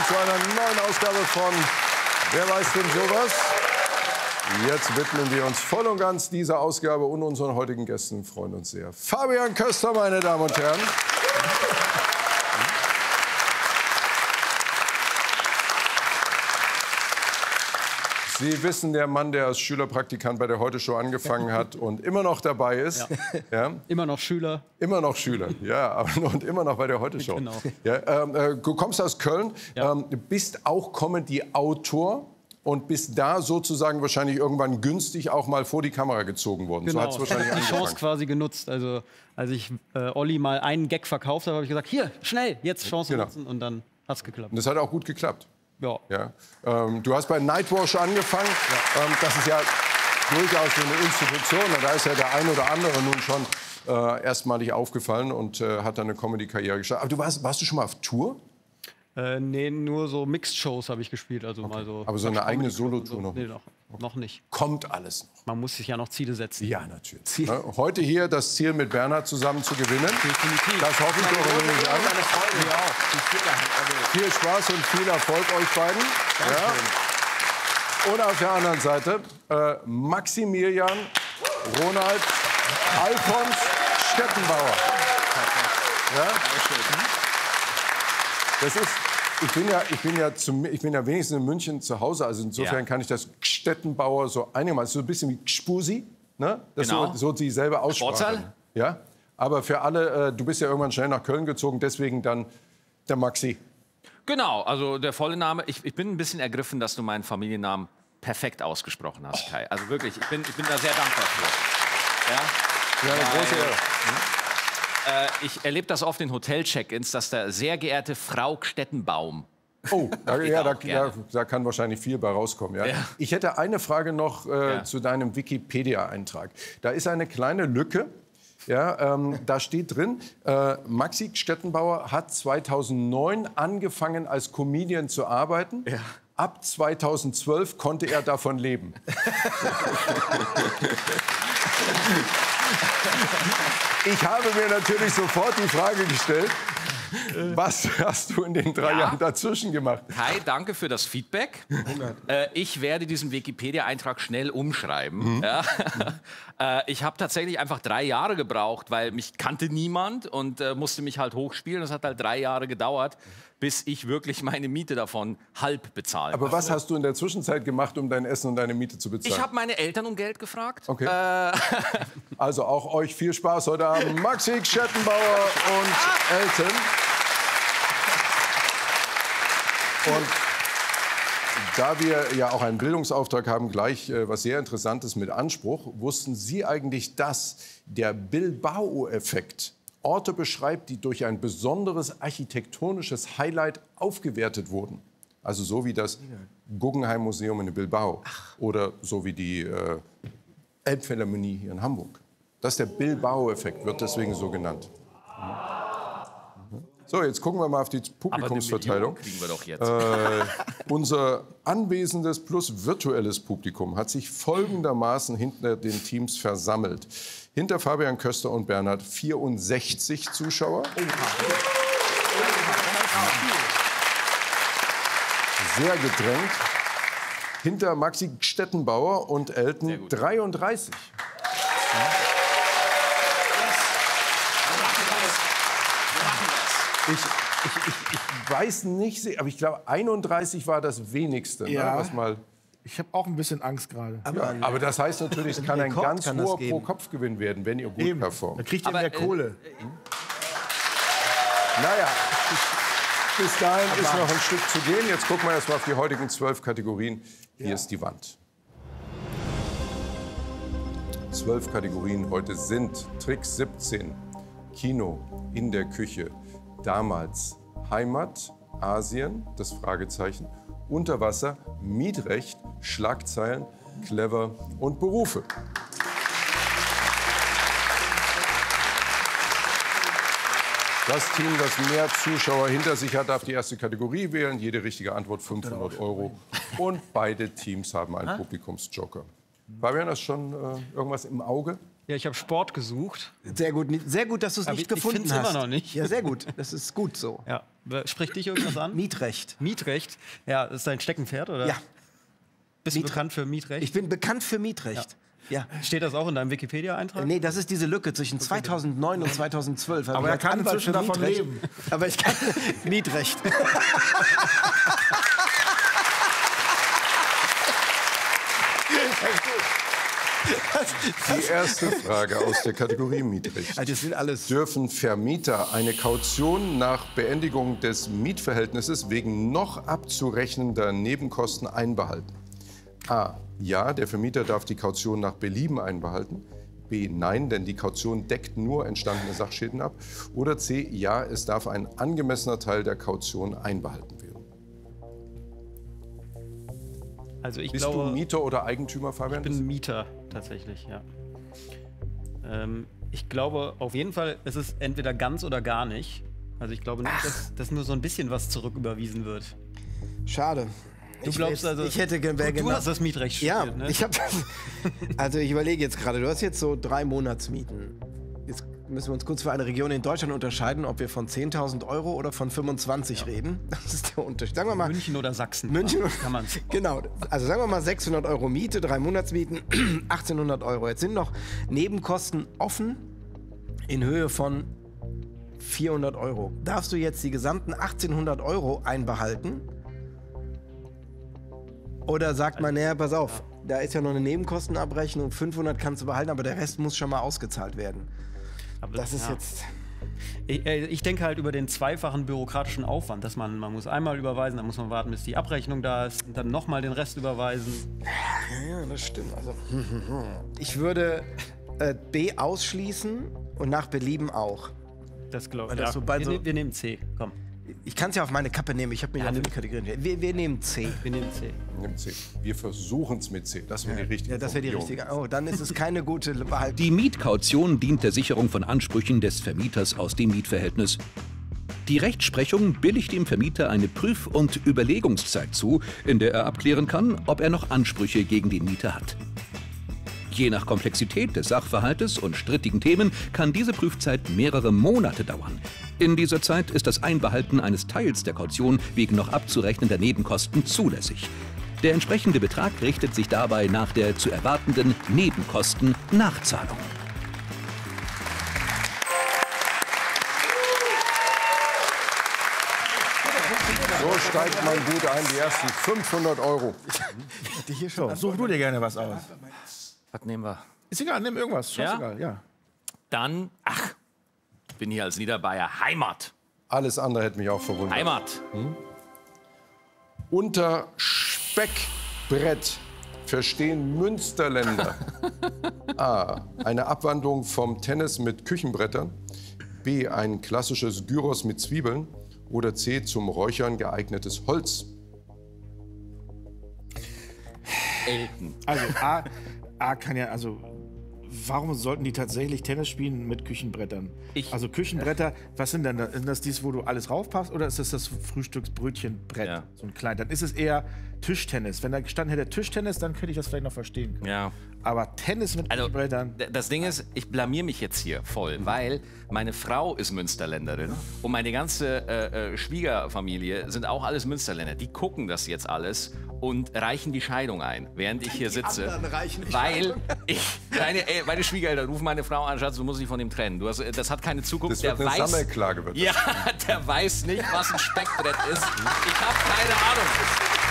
zu einer neuen Ausgabe von Wer weiß denn sowas? Jetzt widmen wir uns voll und ganz dieser Ausgabe und unseren heutigen Gästen. Freuen uns sehr. Fabian Köster, meine Damen und Herren. Sie wissen, der Mann, der als Schülerpraktikant bei der Heute-Show angefangen hat und immer noch dabei ist. Ja. Immer noch Schüler. Immer noch Schüler, ja, und immer noch bei der Heute-Show. Genau. Ja, du kommst aus Köln, bist auch Comedy-Autor und bist da sozusagen wahrscheinlich irgendwann günstig auch mal vor die Kamera gezogen worden. Genau. So hat's wahrscheinlich Die angefangen. Chance quasi genutzt. Also als ich Olli mal einen Gag verkauft habe, habe ich gesagt, hier, schnell, jetzt Chance nutzen. Und dann hat es geklappt. Und das hat auch gut geklappt. Ja. Ja. Du hast bei Nightwash angefangen. Das ist ja durchaus so eine Institution. Und da ist ja der ein oder andere nun schon erstmalig aufgefallen und hat dann eine Comedy-Karriere gestartet. Aber warst du schon mal auf Tour? Nee, nur so Mixed-Shows habe ich gespielt. Also mal so. Aber so eine eigene Solo-Tour noch Nee, nicht? noch nicht. Kommt alles noch. Man muss sich ja noch Ziele setzen. Ja, natürlich. Heute hier das Ziel mit Bernhard zusammen zu gewinnen. Definitiv. Das hoffe ich doch irgendwie an. Viel Spaß und viel Erfolg euch beiden. Ja. Und auf der anderen Seite Maximilian, Ronald, Alfons Stettenbauer. Ja? Das ist, ich bin ja wenigstens in München zu Hause, also insofern kann ich das Stettenbauer so einigermaßen, so ein bisschen wie Gspusi, ne? Das Genau. so dieselbe Aussprache. Sportsaal? Ja, aber für alle, du bist ja irgendwann schnell nach Köln gezogen, deswegen dann der Maxi. Genau, also der volle Name. Ich bin ein bisschen ergriffen, dass du meinen Familiennamen perfekt ausgesprochen hast, Kai. Also wirklich, ich bin da sehr dankbar für. Ja, Ja, eine große Ehre. Ich erlebe das oft in Hotel-Check-ins, dass da sehr geehrte Frau Stettenbaum. Oh, da auch gerne. kann wahrscheinlich viel bei rauskommen. Ja? Ja. Ich hätte eine Frage noch zu deinem Wikipedia-Eintrag. Da ist eine kleine Lücke. Ja, da steht drin, Maxi Stettenbauer hat 2009 angefangen als Comedian zu arbeiten. Ja. Ab 2012 konnte er davon leben. Ich habe mir natürlich sofort die Frage gestellt, was hast du in den 3 Jahren dazwischen gemacht? Kai, danke für das Feedback. Ich werde diesen Wikipedia-Eintrag schnell umschreiben. Ja. Ich habe tatsächlich einfach 3 Jahre gebraucht, weil mich kannte niemand und musste mich halt hochspielen. Das hat halt 3 Jahre gedauert, bis ich wirklich meine Miete davon halb bezahlen Aber konnte. was hast du in der Zwischenzeit gemacht, um dein Essen und deine Miete zu bezahlen? Ich habe meine Eltern um Geld gefragt. Okay. Also auch euch viel Spaß heute Abend. Maxi Stettenbauer und Elton. Und da wir ja auch einen Bildungsauftrag haben, gleich was sehr Interessantes mit Anspruch, wussten Sie eigentlich, dass der Bilbao-Effekt Orte beschreibt, die durch ein besonderes architektonisches Highlight aufgewertet wurden? Also so wie das Guggenheim-Museum in Bilbao oder so wie die Elbphilharmonie hier in Hamburg. Das ist der Bilbao-Effekt, wird deswegen so genannt. So, jetzt gucken wir mal auf die Publikumsverteilung. Kriegen wir doch jetzt. Unser anwesendes plus virtuelles Publikum hat sich folgendermaßen hinter den Teams versammelt. Hinter Fabian Köster und Bernhard 64 Zuschauer. Sehr gedrängt. Hinter Maxi Stettenbauer und Elton 33. Ich weiß nicht, aber ich glaube 31 war das wenigste. Ja. Ne, was mal Ich habe auch ein bisschen Angst gerade. aber das heißt natürlich, es kann ein Rekord ganz kann das hoher geben. Pro-Kopf-Gewinn werden, wenn ihr gut Da performt. kriegt ihr Aber, mehr Kohle. Naja, bis dahin ist noch ein Stück zu gehen. Jetzt gucken wir erst mal auf die heutigen 12 Kategorien. Hier ist die Wand. 12 Kategorien heute sind Trick 17, Kino, in der Küche, damals, Heimat, Asien, das Fragezeichen, Unterwasser, Mietrecht, Schlagzeilen, Clever und Berufe. Das Team, das mehr Zuschauer hinter sich hat, darf die erste Kategorie wählen. Jede richtige Antwort 500 €. Und beide Teams haben einen Publikumsjoker. Fabian, hast du schon irgendwas im Auge? Ja, ich habe Sport gesucht. Sehr gut, dass du es nicht ich gefunden find's hast. immer noch nicht. Ja, sehr gut. Das ist gut so. Ja. Spricht dich irgendwas an? Mietrecht. Mietrecht? Ja, ist dein Steckenpferd, oder? Ja. Bist du bekannt für Mietrecht? Ich bin bekannt für Mietrecht. Ja. Steht das auch in deinem Wikipedia-Eintrag? Nee, das ist diese Lücke zwischen 2009 und 2012. Aber er kann inzwischen davon leben. Aber ich kann Mietrecht. Die erste Frage aus der Kategorie Mietrecht. Also das sind alles Dürfen Vermieter eine Kaution nach Beendigung des Mietverhältnisses wegen noch abzurechnender Nebenkosten einbehalten? A. Ja, der Vermieter darf die Kaution nach Belieben einbehalten. B. Nein, denn die Kaution deckt nur entstandene Sachschäden ab. Oder C. Ja, es darf ein angemessener Teil der Kaution einbehalten werden. Also ich Bist glaube, du Mieter oder Eigentümer, Fabian? ich bin Mieter tatsächlich, ja. Ich glaube auf jeden Fall, es ist entweder ganz oder gar nicht. Also ich glaube nicht, dass nur so ein bisschen was zurücküberwiesen wird. schade. Du glaubst also, ich hätte du hast das Mietrecht studiert, Ja, ne? ich habe also ich überlege jetzt gerade, du hast jetzt so 3 Monatsmieten. Jetzt müssen wir uns kurz für eine Region in Deutschland unterscheiden, ob wir von 10.000 € oder von 25 reden. Das ist der Unterschied. Sagen wir mal München oder Sachsen. München kann man. Genau, also sagen wir mal 600 € Miete, 3 Monatsmieten, 1.800 €. Jetzt sind noch Nebenkosten offen in Höhe von 400 €. Darfst du jetzt die gesamten 1.800 € einbehalten? Oder sagt man, naja, pass auf, da ist ja noch eine Nebenkostenabrechnung, 500 kannst du behalten, aber der Rest muss schon mal ausgezahlt werden. Aber Das ist ja. jetzt... Ich denke halt über den zweifachen bürokratischen Aufwand, dass man muss einmal überweisen, dann muss man warten, bis die Abrechnung da ist, und dann nochmal den Rest überweisen. Ja, das stimmt. Also, ich würde B ausschließen und nach Belieben auch. Das glaube Weil ich. das so bald so- Wir nehmen C, komm. Ich kann es ja auf meine Kappe nehmen, ich habe mich ja, für die Kategorien. Wir nehmen C. Wir nehmen C. Nimm C. Wir versuchen es mit C. Das wäre die richtige Ja, das wäre die Formulierung. richtige. Oh, dann ist es keine gute Behaltung. Die Mietkaution dient der Sicherung von Ansprüchen des Vermieters aus dem Mietverhältnis. Die Rechtsprechung billigt dem Vermieter eine Prüf- und Überlegungszeit zu, in der er abklären kann, ob er noch Ansprüche gegen den Mieter hat. Je nach Komplexität des Sachverhaltes und strittigen Themen kann diese Prüfzeit mehrere Monate dauern. In dieser Zeit ist das Einbehalten eines Teils der Kaution wegen noch abzurechnender Nebenkosten zulässig. Der entsprechende Betrag richtet sich dabei nach der zu erwartenden Nebenkosten-Nachzahlung. So steigt man gut ein, die ersten 500 €. So, such du dir gerne was aus. Was nehmen wir? Ist egal, nimm irgendwas. Scheißegal, ja. Dann, ich bin hier als Niederbayer, Heimat. Alles andere hätte mich auch verwundert. Heimat. Unter Speckbrett verstehen Münsterländer A. Eine Abwandlung vom Tennis mit Küchenbrettern. B. Ein klassisches Gyros mit Zwiebeln. Oder C. Zum Räuchern geeignetes Holz. Elten. Also A kann ja, also warum sollten die tatsächlich Tennis spielen mit Küchenbrettern? Also Küchenbretter, was sind denn da? Sind das dies, wo du alles raufpasst, oder ist das Frühstücksbrötchenbrett? Ja. So ein klein. Dann ist es eher Tischtennis. Wenn da gestanden hätte Tischtennis, dann könnte ich das vielleicht noch verstehen können. Ja. Aber Tennis mit Also, Küchenbrettern. das Ding ist, ich blamier mich jetzt hier voll, weil meine Frau ist Münsterländerin und meine ganze Schwiegerfamilie sind auch alles Münsterländer. Die gucken das jetzt alles und reichen die Scheidung ein, während ich hier sitze. anderen reichen die Weil meine Schwiegereltern rufen meine Frau an, Schatz, du musst dich von dem trennen. Das hat keine Zukunft. Das wird eine Sammelklage. Ja, der weiß nicht, was ein Speckbrett ist. Ich habe keine Ahnung.